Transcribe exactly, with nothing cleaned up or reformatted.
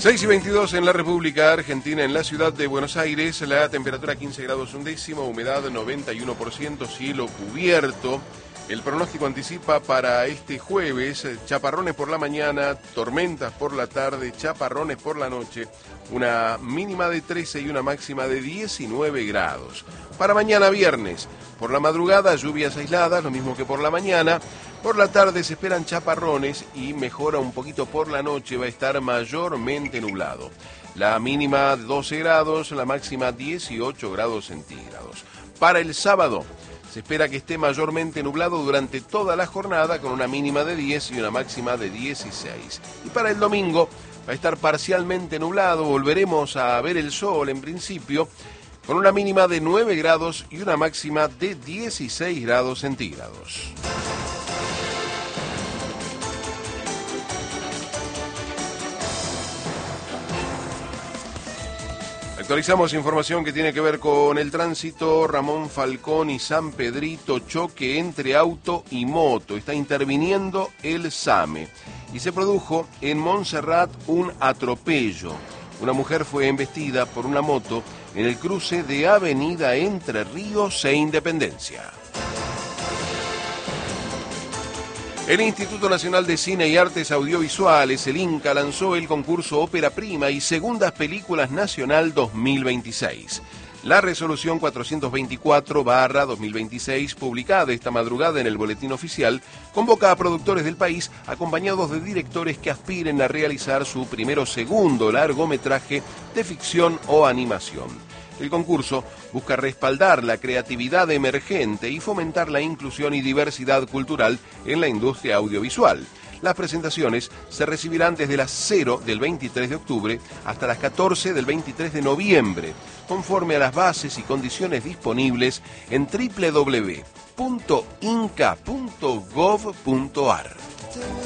seis y veintidós en la República Argentina, en la ciudad de Buenos Aires, la temperatura quince grados un décimo, humedad noventa y uno por ciento, cielo cubierto. El pronóstico anticipa para este jueves chaparrones por la mañana, tormentas por la tarde, chaparrones por la noche, una mínima de trece y una máxima de diecinueve grados. Para mañana viernes, por la madrugada lluvias aisladas, lo mismo que por la mañana. Por la tarde se esperan chaparrones y mejora un poquito por la noche, va a estar mayormente nublado. La mínima doce grados, la máxima dieciocho grados centígrados. Para el sábado se espera que esté mayormente nublado durante toda la jornada con una mínima de diez y una máxima de dieciséis. Y para el domingo va a estar parcialmente nublado, volveremos a ver el sol en principio, con una mínima de nueve grados y una máxima de dieciséis grados centígrados. Actualizamos información que tiene que ver con el tránsito. Ramón Falcón y San Pedrito, choque entre auto y moto. Está interviniendo el SAME. Y se produjo en Montserrat un atropello. Una mujer fue embestida por una moto en el cruce de Avenida Entre Ríos e Independencia. El Instituto Nacional de Cine y Artes Audiovisuales, el INCA, lanzó el concurso Ópera Prima y Segundas Películas Nacional dos mil veintiséis. La resolución cuatrocientos veinticuatro barra dos mil veintiséis, publicada esta madrugada en el Boletín Oficial, convoca a productores del país acompañados de directores que aspiren a realizar su primero o segundo largometraje de ficción o animación. El concurso busca respaldar la creatividad emergente y fomentar la inclusión y diversidad cultural en la industria audiovisual. Las presentaciones se recibirán desde las cero del veintitrés de octubre hasta las catorce del veintitrés de noviembre, conforme a las bases y condiciones disponibles en doble u doble u doble u punto inca punto gov punto ar.